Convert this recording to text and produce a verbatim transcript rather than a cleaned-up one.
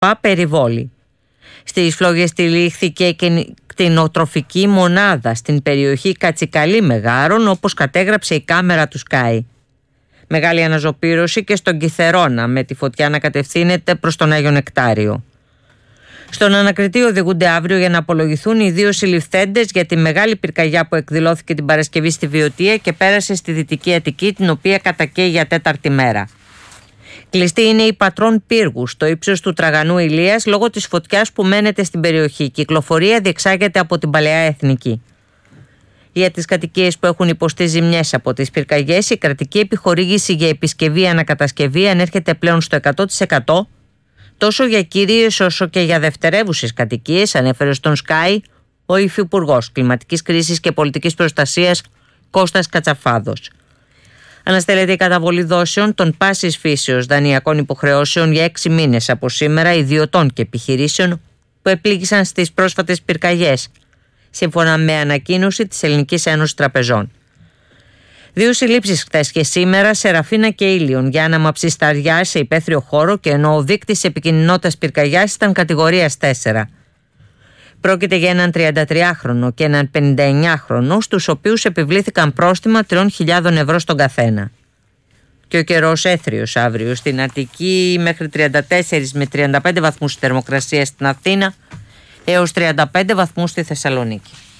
ΣΠΑ Περιβόλη. Στις Φλόγες τυλίχθηκε και κτηνοτροφική μονάδα στην περιοχή Κατσικαλή Μεγάρων, όπως κατέγραψε η κάμερα του Sky. Μεγάλη αναζωπήρωση και στον Κιθερώνα, με τη φωτιά να κατευθύνεται προς τον Άγιο Νεκτάριο. Στον ανακριτή οδηγούνται αύριο για να απολογηθούν οι δύο συλληφθέντες για τη μεγάλη πυρκαγιά που εκδηλώθηκε την Παρασκευή στη Βιωτία και πέρασε στη Δυτική Αττική, την οποία κατακαίει για τέταρτη μέρα. Κλειστή είναι η Πατρών Πύργου στο ύψος του Τραγανού Ηλίας λόγω της φωτιάς που μένεται στην περιοχή. Η κυκλοφορία διεξάγεται από την Παλαιά Εθνική. Για τις κατοικίες που έχουν υποστεί ζημιές από τις πυρκαγιές, η κρατική επιχορήγηση για επισκευή ανακατασκευή ανέρχεται πλέον στο εκατό τοις εκατό, τόσο για κυρίες όσο και για δευτερεύουσες κατοικίες, ανέφερε στον Sky ο Υφυπουργός Κλιματικής Κρίσης και Πολιτικής Προστασίας Κώστας Κατσαφάδος. Αναστέλλεται η καταβολή δόσεων των πάσης φύσεως δανειακών υποχρεώσεων για έξι μήνες από σήμερα ιδιωτών και επιχειρήσεων που επλήγησαν στις πρόσφατες πυρκαγιές, σύμφωνα με ανακοίνωση της Ελληνικής Ένωσης Τραπεζών. Δύο συλλήψεις χθες και σήμερα σε Ραφίνα και Ήλιον για άναμα ψισταριά σε υπαίθριο χώρο, και ενώ ο δείκτης επικινδυνότητας πυρκαγιάς ήταν κατηγορίας τέσσερα. Πρόκειται για έναν τριαντατριάχρονο και έναν πενηνταεννιάχρονο, στους οποίους επιβλήθηκαν πρόστιμα τριών χιλιάδων ευρώ στον καθένα. Και ο καιρός έθριος αύριο στην Αττική, μέχρι τριάντα τέσσερα με τριάντα πέντε βαθμούς θερμοκρασία στην Αθήνα, έως τριάντα πέντε βαθμούς στη Θεσσαλονίκη.